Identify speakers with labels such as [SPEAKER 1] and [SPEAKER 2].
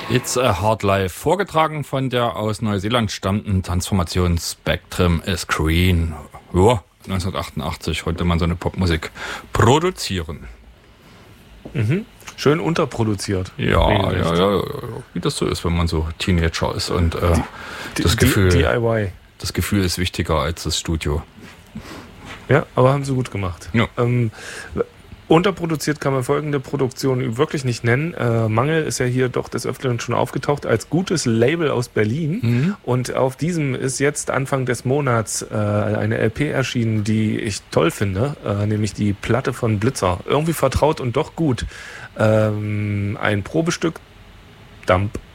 [SPEAKER 1] It's a Hard Life, vorgetragen von der aus Neuseeland stammenden Transformation Spectrum is Green. Ja, 1988 konnte man so eine Popmusik produzieren.
[SPEAKER 2] Mhm. Schön unterproduziert.
[SPEAKER 1] Ja, wie das so ist, wenn man so Teenager ist und das Gefühl
[SPEAKER 2] DIY.
[SPEAKER 1] Das Gefühl ist wichtiger als das Studio.
[SPEAKER 2] Ja, aber haben sie gut gemacht.
[SPEAKER 1] Ja.
[SPEAKER 2] Unterproduziert kann man folgende Produktion wirklich nicht nennen. Mangel ist ja hier doch des Öfteren schon aufgetaucht als gutes Label aus Berlin.
[SPEAKER 1] Mhm.
[SPEAKER 2] Und auf diesem ist jetzt Anfang des Monats eine LP erschienen, die ich toll finde, nämlich die Platte von Blitzer. Irgendwie vertraut und doch gut. Ein Probestück, Dump.